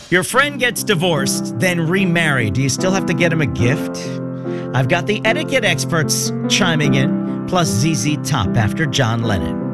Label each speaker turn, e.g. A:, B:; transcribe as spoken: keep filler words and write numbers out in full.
A: Your friend gets divorced, then remarried. Do you still have to get him a gift? I've got the etiquette experts chiming in, plus Z Z Top after John Lennon.